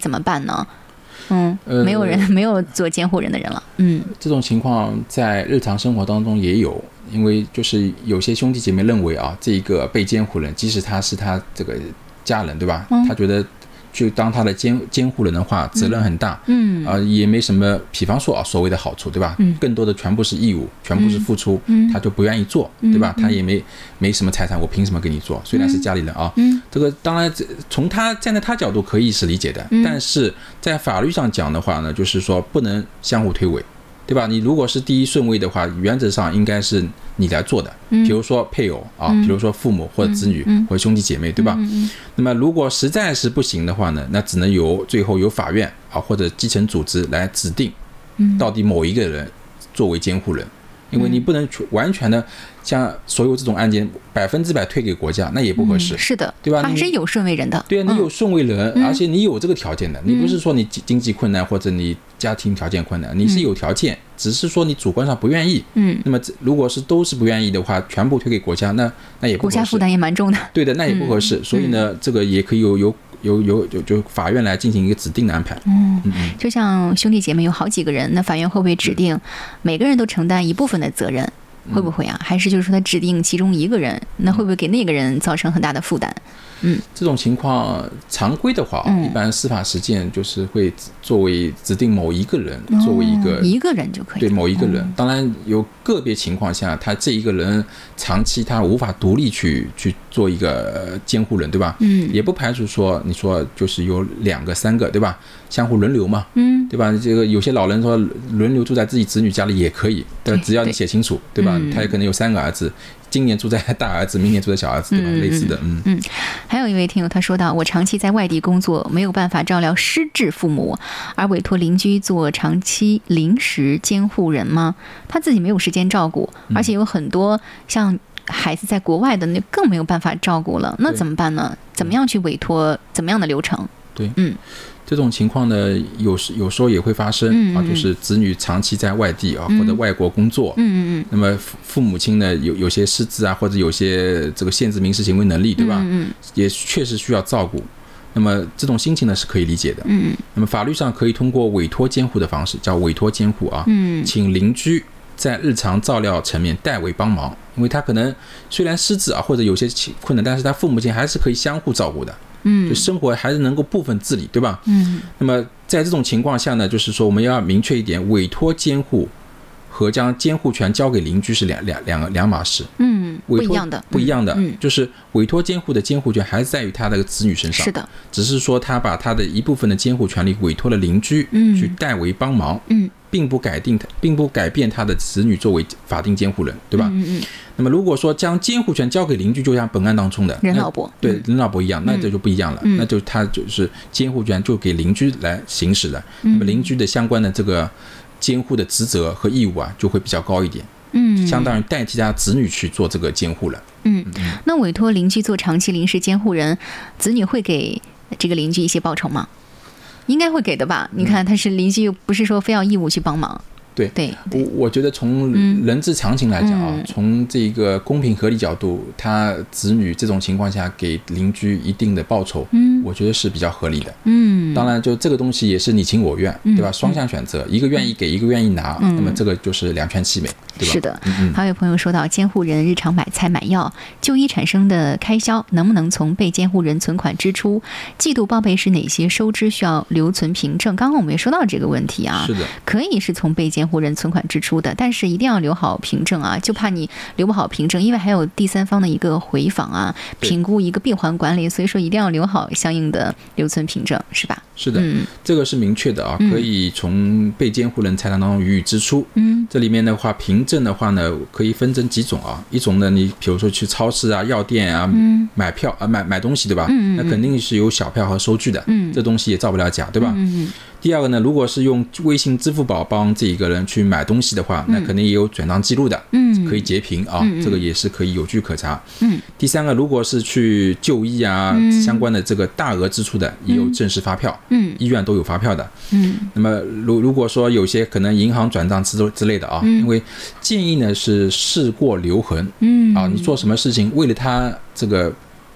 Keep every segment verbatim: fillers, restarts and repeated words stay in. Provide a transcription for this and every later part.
怎么办呢？嗯，没有人、呃、没有做监护人的人了。嗯， 这种情况在日常生活当中也有，因为就是有些兄弟姐妹认为啊，这一个被监护人，即使他是他这个家人，对吧？嗯、他觉得就当他的监监护人的话，责任很大，嗯，啊、呃，也没什么，比方说啊，所谓的好处，对吧？嗯，更多的全部是义务，全部是付出，嗯，他就不愿意做，嗯、对吧？他也没没什么财产，我凭什么给你做？虽然是家里人啊，嗯，这个当然从他站在他角度可以是理解的，嗯、但是在法律上讲的话呢，就是说不能相互推诿。对吧？你如果是第一顺位的话，原则上应该是你来做的，比如说配偶啊，比如说父母或者子女或者兄弟姐妹，对吧？那么如果实在是不行的话呢，那只能由最后由法院啊或者继承组织来指定，到底某一个人作为监护人，因为你不能完全的像所有这种案件百分之百推给国家，那也不合适。 嗯、是的， 对吧？ 他还是有顺位人的。 对啊，你有顺位人，嗯、而且你有这个条件的，你不是说你经济困难或者你家庭条件困难，你是有条件，嗯、只是说你主观上不愿意。嗯，那么如果是都是不愿意的话，全部推给国家，那那也不合适。 国家负担也蛮重的。 对的，那也不合适。嗯、所以呢，这个也可以有有。有有有就法院来进行一个指定的安排。 嗯，就像兄弟姐妹有好几个人，那法院会不会指定每个人都承担一部分的责任？会不会啊？还是就是说他指定其中一个人，那会不会给那个人造成很大的负担？嗯， 这种情况常规的话，嗯、一般司法实践就是会作为指定某一个人，哦、作为一个一个人就可以。 对某一个人，嗯、当然有个别情况下，他这一个人长期他无法独立去去做一个监护人，对吧？嗯，也不排除说你说就是有两个、三个，对吧？相互轮流嘛，嗯，对吧？这个有些老人说轮流住在自己子女家里也可以，对，只要你写清楚，对吧？嗯、他也可能有三个儿子。今年住在大儿子，明年住在小儿子，对吧？嗯、类似的，嗯嗯。还有一位听友他说到，我长期在外地工作，没有办法照料失智父母，而委托邻居做长期临时监护人吗？他自己没有时间照顾，而且有很多像孩子在国外的，那更没有办法照顾了，那怎么办呢？怎么样去委托？怎么样的流程？ 对，嗯。这种情况呢，有时有时候也会发生、嗯嗯、啊，就是子女长期在外地啊、嗯、或者外国工作，嗯嗯那么父母亲呢有有些失智啊，或者有些这个限制民事行为能力，对吧？嗯嗯也确实需要照顾。那么这种心情呢是可以理解的，嗯那么法律上可以通过委托监护的方式，叫委托监护啊，嗯，请邻居在日常照料层面代为帮忙，因为他可能虽然失智啊或者有些困难，但是他父母亲还是可以相互照顾的。嗯，就生活还是能够部分自理，对吧？嗯，那么在这种情况下呢，就是说我们要明确一点，委托监护和将监护权交给邻居是两两两个两码事。嗯， 不一样的， 不一样的，嗯、就是委托监护的监护权还是在于他的子女身上。 是的， 只是说他把他的一部分的监护权利委托了邻居，嗯，去代为帮忙，嗯，并不改定他，并不改变他的子女作为法定监护人，对吧？嗯嗯。那么如果说将监护权交给邻居，就像本案当中的人老伯， 对人老伯一样，那这就不一样了，嗯、那就他就是监护权就给邻居来行使的，嗯、那么邻居的相关的这个监护的职责和义务啊，就会比较高一点，嗯，相当于代替他子女去做这个监护了。 嗯，那委托邻居做长期临时监护人，子女会给这个邻居一些报酬吗？应该会给的吧？你看他是邻居，又不是说非要义务去帮忙。 对对， 我我觉得从人之常情来讲啊，嗯、从这个公平合理角度，他子女这种情况下给邻居一定的报酬，嗯，我觉得是比较合理的。嗯，当然就这个东西也是你情我愿，嗯、对吧？双向选择，嗯、一个愿意给，一个愿意拿，嗯、那么这个就是两全其美，对吧？ 是的。嗯、还有朋友说到，监护人日常买菜买药、就医产生的开销，能不能从被监护人存款支出？季度报备时哪些收支需要留存凭证？刚刚我们也说到这个问题啊， 是的， 可以是从被监护人存款支出的，但是一定要留好凭证啊，就怕你留不好凭证，因为还有第三方的一个回访啊，评估一个闭环管理，所以说一定要留好相应的留存凭证，是吧？ 是的，嗯、这个是明确的啊，可以从被监护人财产当中予以支出。嗯，这里面的话，凭证的话呢，可以分成几种啊，一种呢，你比如说去超市啊、药店啊、嗯、买票啊、买买东西，对吧？嗯嗯嗯，那肯定是有小票和收据的，嗯，这东西也造不了假，对吧？嗯嗯嗯。第二个呢，如果是用微信、支付宝帮这一个人去买东西的话，那肯定也有转账记录的，嗯，可以截屏啊，嗯、这个也是可以有据可查。嗯，第三个，如果是去就医啊、嗯、相关的这个大额支出的，也有正式发票，嗯，医院都有发票的。嗯，那么如如果说有些可能银行转账之之类的啊，嗯、因为建议呢是事过留痕，嗯，啊，你做什么事情为了他这个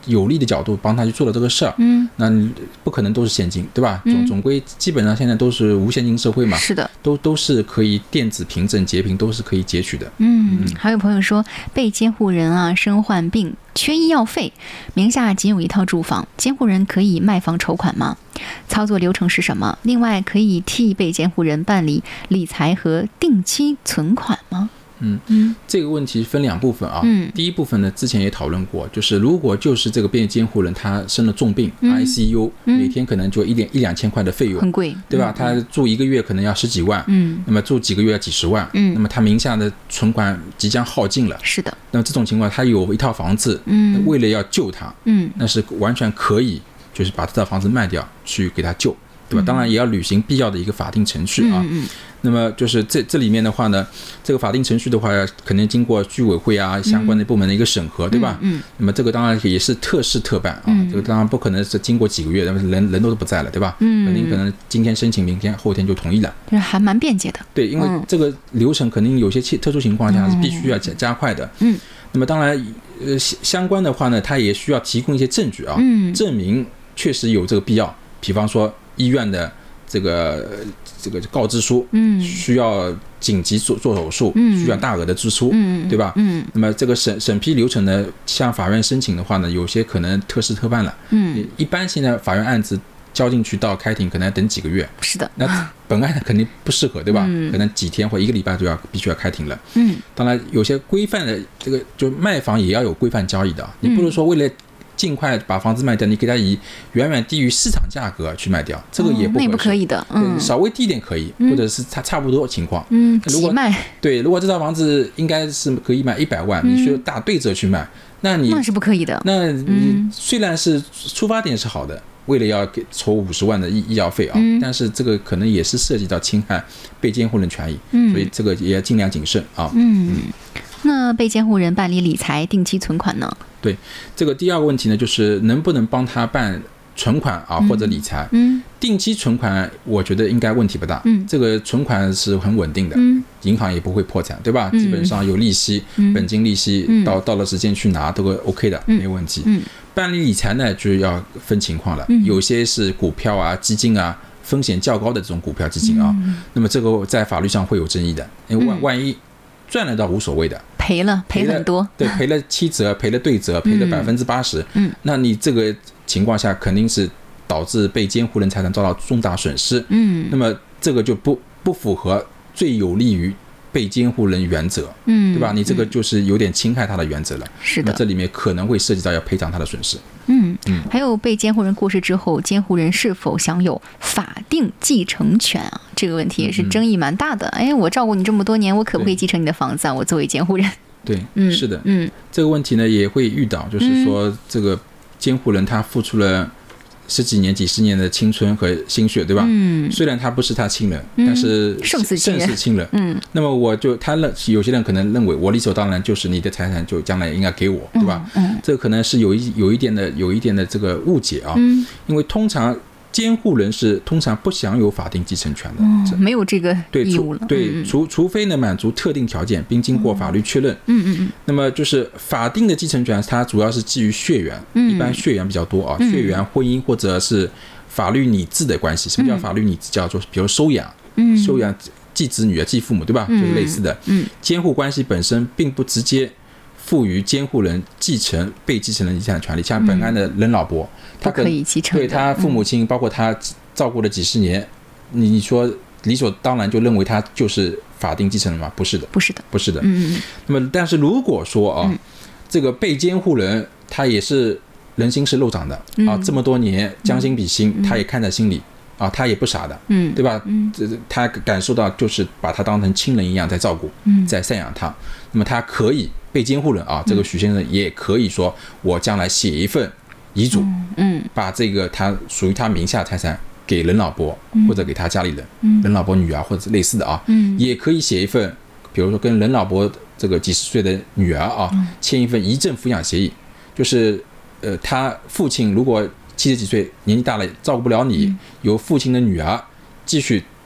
有利的角度帮他去做了这个事儿， 嗯， 那不可能都是现金，对吧？总总归基本上现在都是无现金社会嘛， 是的， 都都是可以电子凭证截屏都是可以截取的。 嗯，还有朋友说，被监护人啊身患病缺医药费，名下仅有一套住房，监护人可以卖房筹款吗？操作流程是什么？另外，可以替被监护人办理理财和定期存款吗？ 嗯嗯，这个问题分两部分啊。嗯，第一部分呢，之前也讨论过，就是如果就是这个被监护人他生了重病、嗯、I C U，、嗯、每天可能就一点一两千块的费用， 很贵， 对吧？嗯、他住一个月可能要十几万，嗯，那么住几个月要几十万，嗯，那么他名下的存款即将耗尽了， 是的。 那么这种情况，他有一套房子，嗯，为了要救他，嗯，那是完全可以，就是把这套房子卖掉去给他救，对吧？嗯、当然也要履行必要的一个法定程序啊。嗯嗯，那么就是这这里面的话呢，这个法定程序的话，肯定经过居委会啊相关的部门的一个审核，嗯、对吧？嗯。那么这个当然也是特事特办啊，嗯、这个当然不可能是经过几个月，人人都不在了，对吧？嗯。肯定可能今天申请，明天后天就同意了， 这还蛮便捷的。 对，因为这个流程肯定有些特殊情况下是必须要加加快的。嗯。那么当然，呃，相关的话呢，他也需要提供一些证据啊，嗯、证明确实有这个必要，比方说医院的这个。这个告知书，嗯，需要紧急做做手术，嗯，需要大额的支出，嗯，对吧？嗯，那么这个审审批流程呢，向法院申请的话呢，有些可能特事特办了，嗯，一般现在法院案子交进去到开庭可能要等几个月， 是的， 那本案呢肯定不适合，对吧？嗯，可能几天或一个礼拜就要必须要开庭了，嗯，当然有些规范的这个就卖房也要有规范交易的，你不能说为了尽快把房子卖掉，你给它以远远低于市场价格去卖掉，这个也不合适，哦、 那也不可以的，嗯， 稍微低一点可以，或者是差差不多情况， 嗯， 如果卖， 对，如果这套房子应该是可以卖一百万，嗯、你需要打对折去卖，那你那是不可以的， 那你虽然是出发点是好的，为了要给筹五十万的医医药费啊，嗯、但是这个可能也是涉及到侵害被监护人权益，嗯、所以这个也要尽量谨慎啊， 嗯。嗯，那被监护人办理理财定期存款呢？ 对，这个第二个问题呢，就是能不能帮他办存款啊，或者理财？ 嗯， 定期存款，我觉得应该问题不大。嗯，这个存款是很稳定的， 嗯， 银行也不会破产，对吧？嗯、基本上有利息， 嗯、 本金利息、嗯、到到了时间去拿都会 OK 的， 嗯、 没问题。 嗯， 办理理财呢，就要分情况了，嗯、有些是股票啊、基金啊。风险较高的这种股票基金啊， 嗯、 那么这个在法律上会有争议的，因为万万一赚了倒无所谓的， 赔了赔很多， 对，赔了七折，赔了对折，赔了百分之八十，嗯，那你这个情况下肯定是导致被监护人财产遭到重大损失， 嗯， 那么这个就不不符合最有利于被监护人原则， 嗯， 对吧？你这个就是有点侵害他的原则了， 是的， 这里面可能会涉及到要赔偿他的损失。 嗯嗯，还有被监护人过世之后，监护人是否享有法定继承权啊？这个问题也是争议蛮大的。嗯、哎，我照顾你这么多年，我可不可以继承你的房子啊？我作为监护人。 对， 嗯， 是的， 嗯， 这个问题呢也会遇到，就是说这个监护人他付出了十几年、几十年的青春和心血，对吧？ 嗯， 虽然他不是他亲人，嗯、但是胜似亲人， 胜似亲人。 嗯， 那么我就他认有些人可能认为我理所当然就是你的财产就将来应该给我，对吧？ 嗯，嗯这个可能是有一有一点的有一点的这个误解啊。 嗯， 因为通常监护人是通常不享有法定继承权的， 嗯、没有这个义务了。 对，对，除除非呢满足特定条件，并经过法律确认。 嗯嗯嗯。 那么就是法定的继承权，它主要是基于血缘， 嗯、 一般血缘比较多啊， 嗯、 血缘、婚姻或者是法律拟制的关系。什么叫法律拟制？叫做比如收养， 嗯， 收养继子女啊、继父母，对吧？ 嗯、 就是类似的。 嗯， 监护关系本身并不直接赋予监护人继承被继承人遗产的权利。像本案的人老伯，他不可以继承的， 对他父母亲，包括他照顾了几十年，你说理所当然就认为他就是法定继承人吗？不是的， 不是的， 不是的。 嗯， 那么，但是如果说啊， 嗯、 这个被监护人他也是人心是肉长的、嗯、啊，这么多年将心比心，嗯、他也看在心里啊，他也不傻的， 嗯， 对吧？ 嗯， 这他感受到就是把他当成亲人一样在照顾， 嗯， 在赡养他。那么他可以被监护人啊，这个许先生也可以说，我将来写一份遗嘱， 嗯， 把这个他属于他名下财产给人老伯、 嗯、 或者给他家里人， 嗯， 人老伯女儿或者类似的啊， 嗯， 也可以写一份，比如说跟人老伯这个几十岁的女儿啊， 嗯、 签一份遗赠抚养协议，就是呃，他父亲如果七十几岁年纪大了照顾不了你， 嗯、 由父亲的女儿继续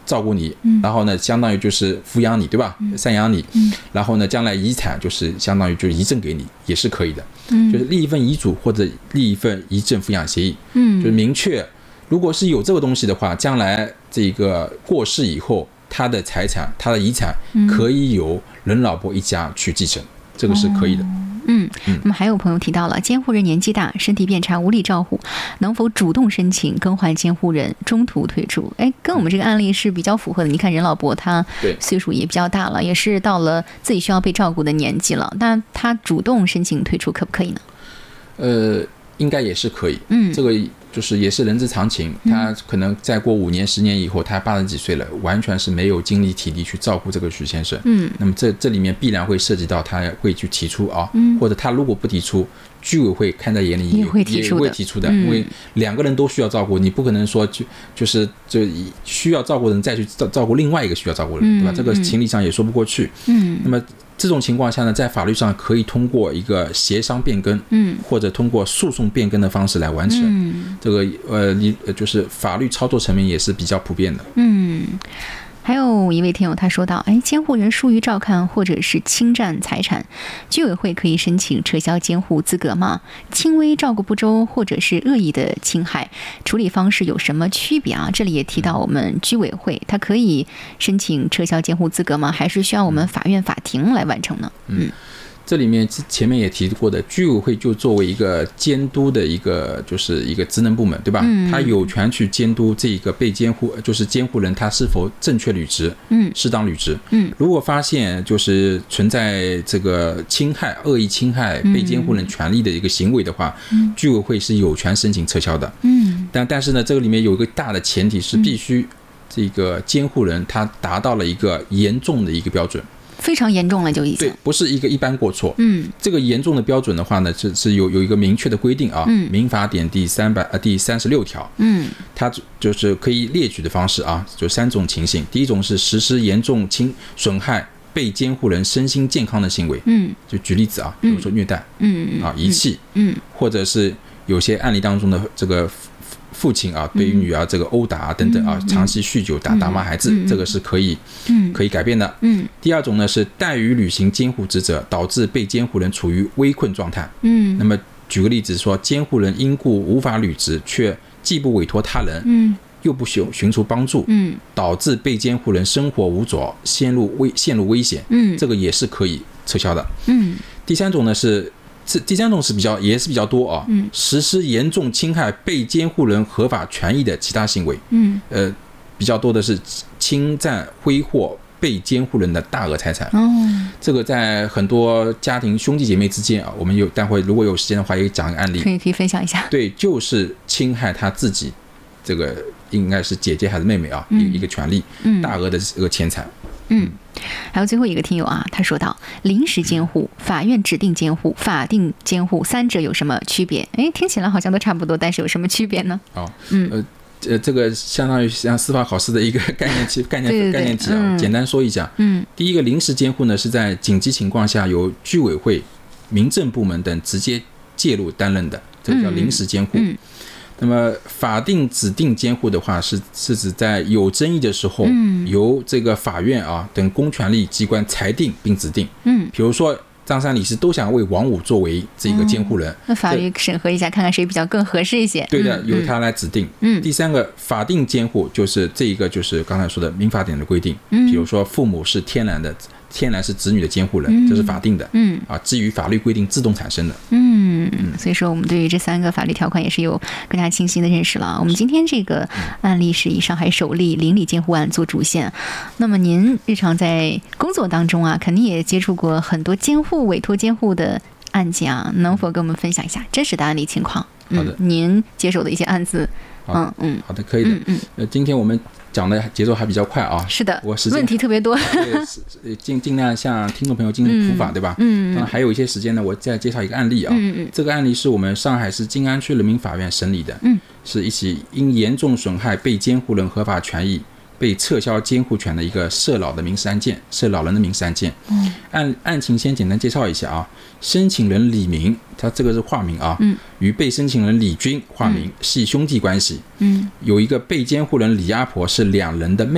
照顾你， 嗯、 然后呢，相当于就是抚养你，对吧？ 嗯、 赡养你， 嗯、 然后呢，将来遗产就是相当于就是遗赠给你，也是可以的。 嗯、 就是立一份遗嘱或者立一份遗赠抚养协议， 嗯， 就是明确，如果是有这个东西的话，将来这个过世以后，他的财产、他的遗产可以由人老婆一家去继承，嗯、这个是可以的。 哦嗯，那么还有朋友提到了，监护人年纪大，身体变差，无力照护，能否主动申请更换监护人，中途退出？哎，跟我们这个案例是比较符合的。你看任老伯他岁数也比较大了，也是到了自己需要被照顾的年纪了，那他主动申请退出可不可以呢？ 呃，应该也是可以。嗯，这个就是也是人之常情。他可能再过五年、十年以后，他八十几岁了，完全是没有精力体力去照顾这个许先生。嗯，那么这这里面必然会涉及到他会去提出啊，嗯、或者他如果不提出，居委会看在眼里也会提出的， 也会提出的，嗯、因为两个人都需要照顾，你不可能说就就是就需要照顾的人再去照照顾另外一个需要照顾的人，嗯、对吧？这个情理上也说不过去。嗯，那么。这种情况下呢，在法律上可以通过一个协商变更，嗯，或者通过诉讼变更的方式来完成。嗯，这个呃，你就是法律操作层面也是比较普遍的。嗯。 还有一位听友他说到，哎，监护人疏于照看或者是侵占财产，居委会可以申请撤销监护资格吗？轻微照顾不周或者是恶意的侵害，处理方式有什么区别啊？这里也提到我们居委会，他可以申请撤销监护资格吗？还是需要我们法院法庭来完成呢？嗯。 这里面前面也提过的，居委会就作为一个监督的一个就是一个职能部门，对吧？嗯，他有权去监督这个被监护，就是监护人他是否正确履职，嗯，适当履职。嗯，如果发现就是存在这个侵害、恶意侵害被监护人权利的一个行为的话，嗯，居委会是有权申请撤销的。嗯，但但是呢，这个里面有一个大的前提是必须这个监护人他达到了一个严重的一个标准。 非常严重了，就已经对，不是一个一般过错。嗯，这个严重的标准的话呢，是是有有一个明确的规定啊。嗯，民法典第三百呃第三十六条。嗯，它就是可以列举的方式啊，就三种情形。第一种是实施严重侵损害被监护人身心健康的行为。嗯，就举例子啊，比如说虐待，嗯啊遗弃，嗯，或者是有些案例当中的这个。父亲啊，对于女儿这个殴打啊等等啊，长期酗酒打打骂孩子，这个是可以可以改变的。嗯，第二种呢是怠于履行监护职责，导致被监护人处于危困状态。嗯，那么举个例子说，监护人因故无法履职，却既不委托他人，嗯，又不寻寻求帮助，嗯，导致被监护人生活无着，陷入危陷入危险，嗯，这个也是可以撤销的。嗯，第三种呢是。这第三种是比较也是比较多啊，嗯，实施严重侵害被监护人合法权益的其他行为，嗯，呃，比较多的是侵占挥霍被监护人的大额财产，哦，这个在很多家庭兄弟姐妹之间啊，我们有待会如果有时间的话，也讲一个案例， 可以可以分享一下， 对，就是侵害他自己这个应该是姐姐还是妹妹啊，嗯、一个权利，嗯，大额的这个钱财， 嗯。还有最后一个听友啊，他说到临时监护、法院指定监护、法定监护三者有什么区别？哎，听起来好像都差不多，但是有什么区别呢？ 哦，嗯，呃，呃，这个相当于像司法考试的一个概念题、概念对对对概念题啊， 嗯、 简单说一下。嗯，第一个临时监护呢，是在紧急情况下由居委会、民政部门等直接介入担任的，这个叫临时监护。嗯嗯那么法定指定监护的话是是指在有争议的时候，嗯、由这个法院啊等公权力机关裁定并指定。嗯，比如说张三李四都想为王五作为这个监护人，哦、 那法律审核一下，看看谁比较更合适一些。 对的，由他来指定。嗯，第三个法定监护就是这一个就是刚才说的民法典的规定。嗯，比如说父母是天然的。天然是子女的监护人，嗯、这是法定的，嗯啊，基于法律规定自动产生的， 嗯，所以说我们对于这三个法律条款也是有更加清晰的认识了。我们今天这个案例是以上海首例邻里监护案做主线，那么您日常在工作当中啊，肯定也接触过很多监护、委托监护的案件啊，能否跟我们分享一下真实的案例情况？ 好的， 嗯、您接手的一些案子， 嗯嗯，好的，可以的，嗯嗯，呃，今天我们。讲的节奏还比较快啊， 是的， 我时间问题特别多， 对，尽尽量向听众朋友进行普法，嗯、对吧？嗯，当然还有一些时间呢，我再介绍一个案例啊。嗯嗯，这个案例是我们上海市静安区人民法院审理的，嗯，是一起因严重损害被监护人合法权益被撤销监护权的一个涉老的民事案件，涉老人的民事案件。嗯，案案情先简单介绍一下啊。申请人李明，他这个是化名啊，嗯，与被申请人李军化名系兄弟关系，嗯，有一个被监护人李阿婆是两人的妹妹，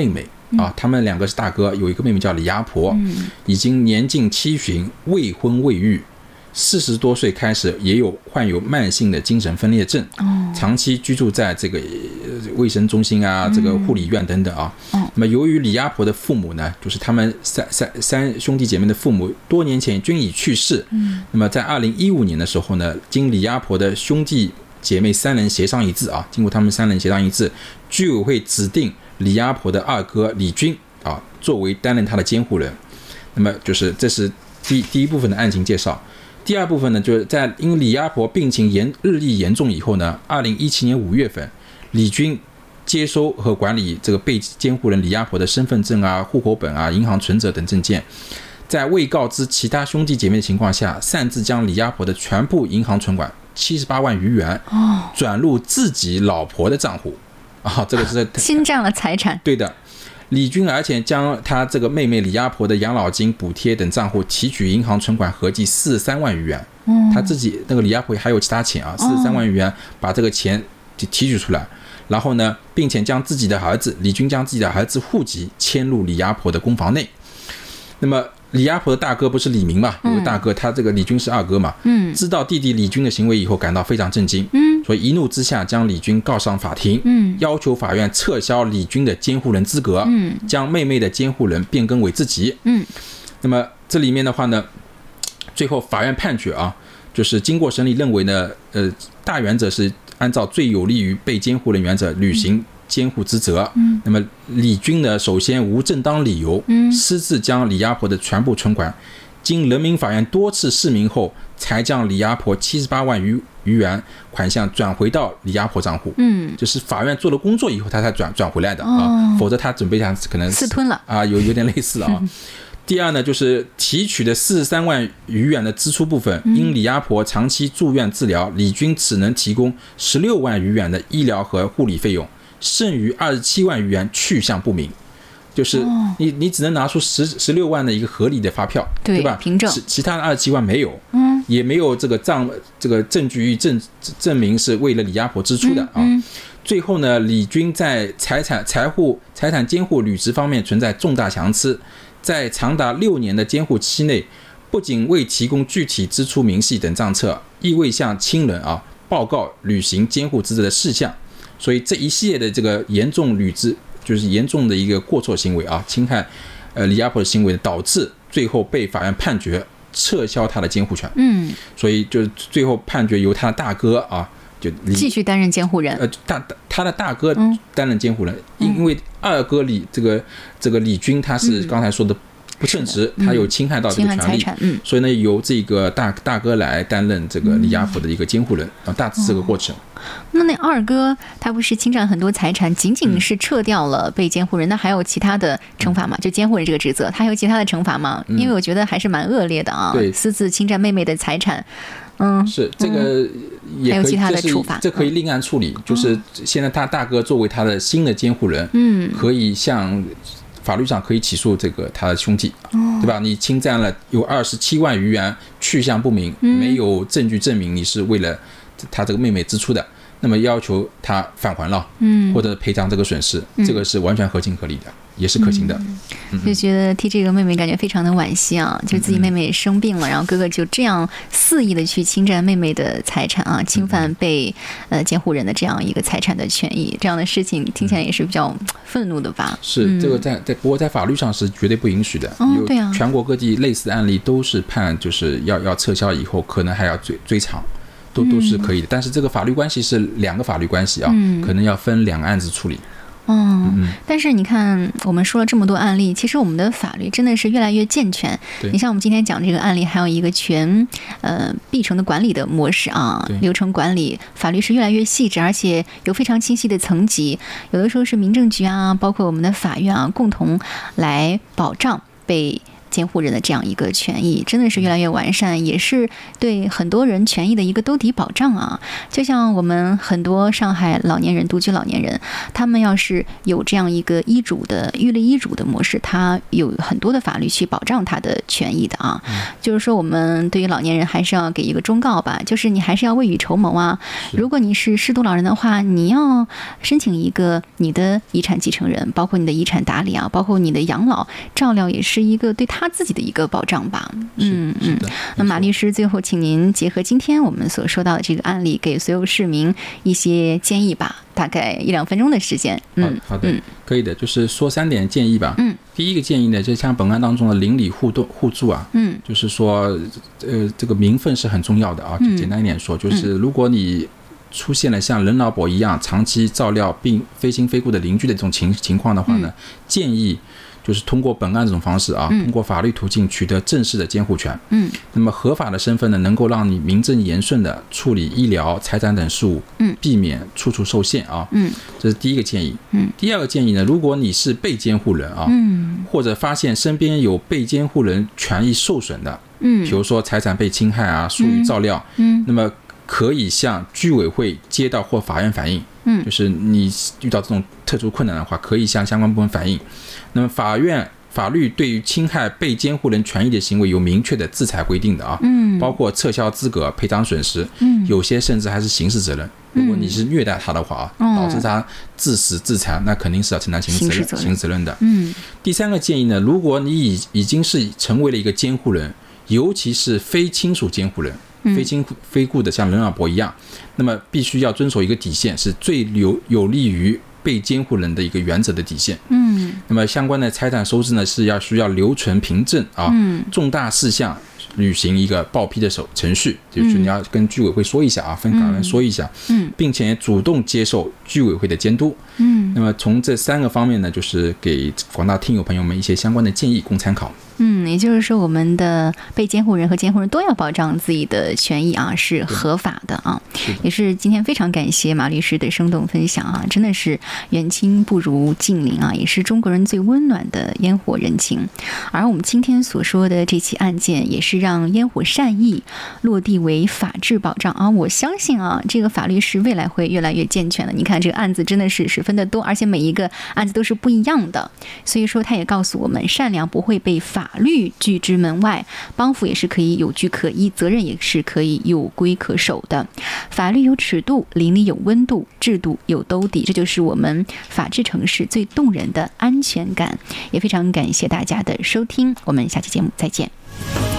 啊，他们两个是大哥，有一个妹妹叫李鸭婆， 嗯、 已经年近七旬，未婚未育，四十多岁开始也有患有慢性的精神分裂症， 哦、 长期居住在这个卫生中心啊、这个护理院等等啊。 嗯、 那么由于李鸭婆的父母呢，就是他们三三三兄弟姐妹的父母多年前均已去世， 嗯、 那么在二零一五年的时候呢，经李鸭婆的兄弟姐妹三人协商一致啊，经过他们三人协商一致，居委会指定李鸭婆的二哥李军啊作为担任他的监护人。那么就是这是第第一部分的案情介绍。第二部分呢，就是在因为李鸭婆病情严日益严重以后呢，二零一七年五月份，李军接收和管理这个被监护人李鸭婆的身份证啊、户口本啊、银行存折等证件，在未告知其他兄弟姐妹的情况下，擅自将李鸭婆的全部银行存款七十八万余元转入自己老婆的账户啊，这个是侵占了财产。 对的。李军而且将他这个妹妹李鸭婆的养老金、补贴等账户提取银行存款合计四十三万余元， 嗯、 他自己那个李鸭婆还有其他钱啊，四十三万余元把这个钱提取出来，然后呢，并且将自己的儿子李军将自己的儿子户籍迁入李鸭婆的公房内。那么李鸭婆的大哥不是李明嘛？有个大哥，他这个李军是二哥嘛？嗯，知道弟弟李军的行为以后，感到非常震惊，嗯，所以一怒之下将李军告上法庭，嗯，要求法院撤销李军的监护人资格，嗯，将妹妹的监护人变更为自己，嗯。那么这里面的话呢，最后法院判决啊，就是经过审理认为呢，呃，大原则是按照最有利于被监护人原则履行监护职责。嗯，那么李军呢，首先无正当理由，嗯，私自将李鸭婆的全部存款，经人民法院多次释明后，才将李鸭婆七十八万余余元款项转回到李鸭婆账户。嗯，就是法院做了工作以后，他才转转回来的啊，哦、否则他准备想可能私吞了啊，有有点类似了啊。第二呢，就是提取的四十三万余元的支出部分，因李鸭婆长期住院治疗，李军只能提供十六万余元的医疗和护理费用。剩余二十七万余元去向不明，就是你你只能拿出十十六万的一个合理的发票， 对, 对吧？ 凭证， 其他的二十七万没有，嗯，也没有这个账这个证据证证明是为了李鸭婆支出的啊。嗯嗯、最后呢，李军在财产财户财产监护履职方面存在重大瑕疵，在长达六年的监护期内，不仅未提供具体支出明细等账册，亦未向亲人啊报告履行监护职责的事项。所以这一系列的这个严重履职，就是严重的一个过错行为啊，侵害呃李鸭婆的行为，导致最后被法院判决撤销他的监护权。嗯，所以就是最后判决由他的大哥啊，就继续担任监护人。 呃，大他的大哥担任监护人，因、嗯、因为二哥李这个这个李军他是刚才说的不称职，嗯、他有侵害到这个权利，嗯、所以呢由这个大大哥来担任这个李鸭婆的一个监护人啊，大致这个过程。哦， 那那二哥他不是侵占很多财产，仅仅是撤掉了被监护人，嗯、那还有其他的惩罚吗？就监护人这个职责，他还有其他的惩罚吗？嗯、因为我觉得还是蛮恶劣的啊，对，私自侵占妹妹的财产，嗯， 是这个也可以， 还有其他的处罚， 这可以另案处理。嗯、就是现在他大哥作为他的新的监护人，嗯，可以向法律上可以起诉这个他的兄弟，哦、对吧？你侵占了有二十七万余元，去向不明，嗯、没有证据证明你是为了他这个妹妹支出的，那么要求他返还了，嗯，或者赔偿这个损失，嗯、这个是完全合情合理的，也是可行的。 嗯、就觉得替这个妹妹感觉非常的惋惜啊，就自己妹妹生病了，嗯、然后哥哥就这样肆意的去侵占妹妹的财产啊，侵犯被呃监护人的这样一个财产的权益，这样的事情听起来也是比较愤怒的吧？ 是，嗯、这个在在不过在法律上是绝对不允许的。 哦，对啊， 全国各地类似的案例都是判就是要要撤销以后，可能还要追追偿。都都是可以的，但是这个法律关系是两个法律关系啊，嗯、可能要分两个案子处理。 嗯，嗯但是你看，我们说了这么多案例，其实我们的法律真的是越来越健全。你像我们今天讲这个案例，还有一个全呃闭城的管理的模式啊，流程管理，法律是越来越细致，而且有非常清晰的层级。有的时候是民政局啊，包括我们的法院啊，共同来保障被监护人的这样一个权益，真的是越来越完善，也是对很多人权益的一个兜底保障啊。就像我们很多上海老年人、独居老年人，他们要是有这样一个医嘱的预立医嘱的模式，他有很多的法律去保障他的权益的啊。嗯、就是说，我们对于老年人还是要给一个忠告吧，就是你还是要未雨绸缪啊。如果你是失独老人的话，你要申请一个你的遗产继承人，包括你的遗产打理啊，包括你的养老照料，也是一个对他自己的一个保障吧。嗯嗯。那马律师，最后请您结合今天我们所说到的这个案例，给所有市民一些建议吧，大概一两分钟的时间。 嗯，好的，嗯、可以的，就是说三点建议吧。 嗯， 第一个建议呢，就像本案当中的邻里互动互助啊， 嗯， 就是说，呃，这个名分是很重要的啊。就简单一点说，嗯、就是如果你出现了像任老伯一样长期照料并非亲非故的邻居的这种情情况的话呢，嗯、建议就是通过本案这种方式啊，嗯、通过法律途径取得正式的监护权。 嗯， 那么合法的身份呢，能够让你名正言顺的处理医疗、财产等事务， 嗯， 避免处处受限啊。 嗯， 这是第一个建议。 嗯， 第二个建议呢，如果你是被监护人啊， 嗯， 或者发现身边有被监护人权益受损的， 嗯， 比如说财产被侵害啊、疏于照料， 嗯， 那么可以向居委会、街道或法院反映。 嗯， 就是你遇到这种特殊困难的话，可以向相关部门反映。那么法院法律对于侵害被监护人权益的行为有明确的制裁规定的啊， 嗯， 包括撤销资格、赔偿损失， 嗯， 有些甚至还是刑事责任。如果你是虐待他的话啊， 嗯、 导致他致死致残，那肯定是要承担刑事责任、刑事责任的。 嗯， 第三个建议呢，如果你已已经是成为了一个监护人，尤其是非亲属监护人。非亲非故的，像任老伯一样，那么必须要遵守一个底线，是最有有利于被监护人的一个原则的底线。 嗯， 那么相关的财产收支呢，是要需要留存凭证啊， 嗯， 重大事项履行一个报批的手程序，就是你要跟居委会说一下啊，分法院说一下， 嗯， 并且主动接受居委会的监督。 嗯， 那么从这三个方面呢，就是给广大听友朋友们一些相关的建议供参考。 嗯，也就是说，我们的被监护人和监护人都要保障自己的权益啊，是合法的啊。 是的， 也是今天非常感谢马律师的生动分享啊，真的是远亲不如近邻啊，也是中国人最温暖的烟火人情。而我们今天所说的这起案件，也是让烟火善意落地为法治保障啊。我相信啊，这个法律是未来会越来越健全的。你看这个案子真的是十分的多，而且每一个案子都是不一样的，所以说他也告诉我们，善良不会被法法律拒之门外，帮扶也是可以有据可依，责任也是可以有规可守的。法律有尺度，邻里有温度，制度有兜底，这就是我们法治城市最动人的安全感。也非常感谢大家的收听，我们下期节目再见。